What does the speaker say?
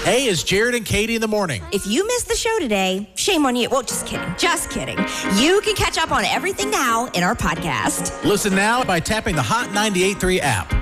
Hey, it's Jared and Katie in the morning. If you missed the show today, shame on you. Well, just kidding. Just kidding. You can catch up on everything now in our podcast. Listen now by tapping the Hot 98.3 app.